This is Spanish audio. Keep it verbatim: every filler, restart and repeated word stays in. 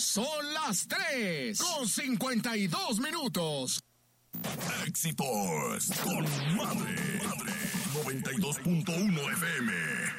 Son las tres con cincuenta y dos minutos. Éxitos con Madre, Madre noventa y dos punto uno F M.